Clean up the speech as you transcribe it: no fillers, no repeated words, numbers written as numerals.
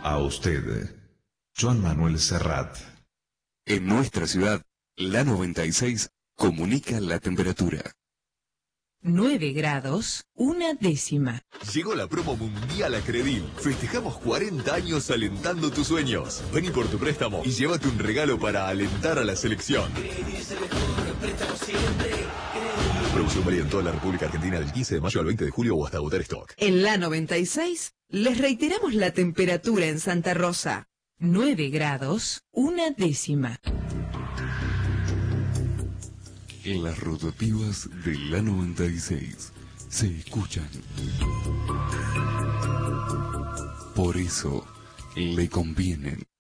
A usted, Joan Manuel Serrat. En nuestra ciudad, la 96 comunica la temperatura. 9 grados, 1/10. Llegó la promo mundial a Credil. Festejamos 40 años alentando tus sueños. Vení por tu préstamo y llévate un regalo para alentar a la selección. Producción válida en toda la República Argentina del 15 de mayo al 20 de julio o hasta agotar stock. En la 96, les reiteramos la temperatura en Santa Rosa. 9 grados, 1/10. En las rotativas de la 96 se escuchan. Por eso le convienen.